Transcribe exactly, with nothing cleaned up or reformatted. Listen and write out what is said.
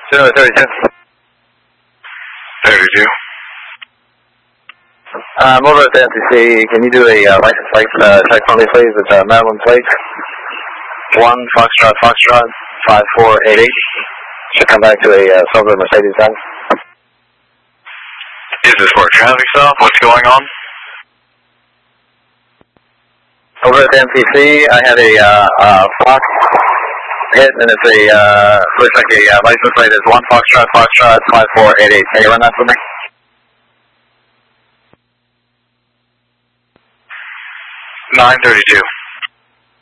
Zero thirty-two. thirty-two. I'm over at the N C C. Can you do a uh, license plate uh, check for me, please? It's uh, Maryland plate. One Foxtrot Foxtrot five four eight eight. Should come back to a uh, silver Mercedes Benz. Is this for a traffic stop? What's going on? Over at the N C C, I had a uh, uh, Fox hit, and it's a uh, looks like a uh, license plate is one Foxtrot Foxtrot five four eight eight. Can you run that for me? nine thirty-two.